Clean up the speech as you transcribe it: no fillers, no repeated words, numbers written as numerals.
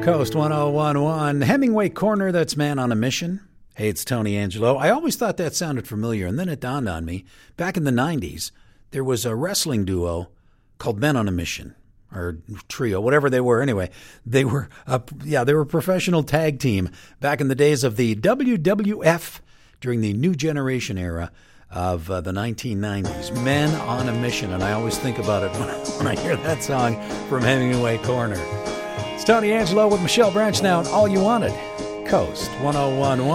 Coast 1011, Hemingway Corner, that's Man on a Mission. Hey, it's Tony Angelo. I always thought that sounded familiar, and then it dawned on me. Back in the 90s, there was a wrestling duo called Men on a Mission, or trio, whatever they were. Anyway, they were a professional tag team back in the days of the WWF during the New Generation era of the 1990s. Men on a Mission, and I always think about it when I hear that song from Hemingway Corner. It's Tony Angelo with Michelle Branch now, and All You Wanted, Coast 1011.